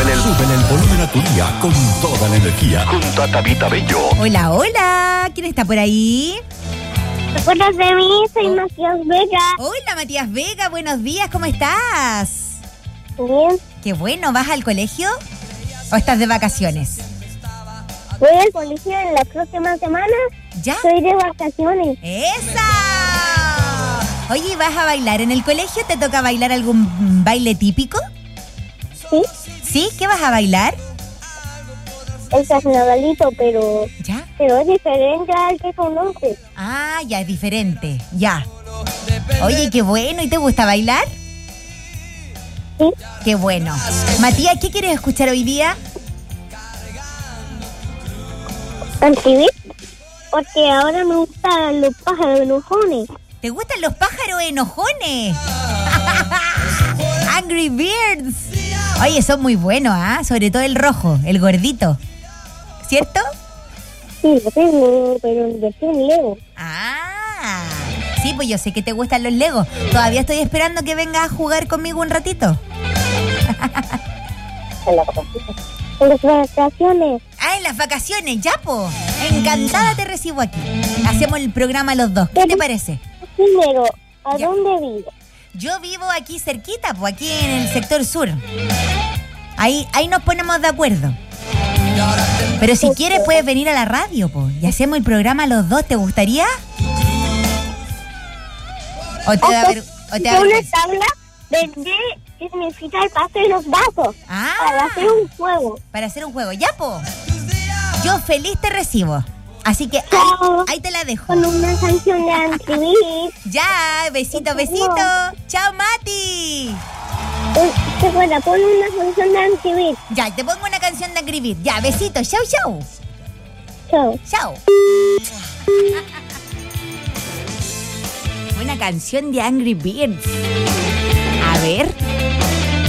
Súbele el volumen a tu día con toda la energía. Junto a Tabita Bello. Hola, hola. ¿Quién está por ahí? ¿Te acuerdas de mí? Soy Matías Vega. Hola, Matías Vega. Buenos días. ¿Cómo estás? Bien. Qué bueno. ¿Vas al colegio o estás de vacaciones? Voy al colegio en la próxima semana. ¿Ya? Estoy de vacaciones. ¡Esa! Oye, ¿vas a bailar en el colegio? ¿Te toca bailar algún baile típico? Sí. ¿Sí? ¿Qué vas a bailar? El carnavalito, pero ¿Ya? es diferente al que conoces. Ah, ya, es diferente. Ya. Oye, qué bueno. ¿Y te gusta bailar? Sí. Qué bueno. Matías, ¿qué quieres escuchar hoy día? ¿Antivir? Porque ahora me gustan los pájaros enojones. ¿Te gustan los pájaros enojones? Angry Birds. Oye, son muy buenos, ¿ah? Sobre todo el rojo, el gordito. ¿Cierto? Sí, lo tengo, pero en versión Lego. Ah, sí, pues yo sé que te gustan los Legos. Todavía estoy esperando que vengas a jugar conmigo un ratito. En la vacaciones. En las vacaciones. Ah, en las vacaciones, ya, po. Encantada te recibo aquí. Hacemos el programa los dos. ¿Qué te parece? Primero, ¿a Ya. dónde vives? Yo vivo aquí cerquita, pues aquí en el sector sur. Ahí nos ponemos de acuerdo. Pero si quieres puedes venir a la radio, pues. Y hacemos el programa los dos. ¿Te gustaría? ¿O te da Una vergüenza? tabla de qué significa el paso de los vasos. Ah, Para hacer un juego. para hacer un juego. Ya, po. Yo feliz te recibo. Así que Chao. ahí te la dejo. Con una canción de Antivir. Ya, besito, besito. Chao, Mati. Recuerda, pon una canción de Antivir. Ya, te pongo una canción de Angry Birds. Ya, besito. Chau, chau. Chao. Chao. Una canción de Angry Birds. A ver.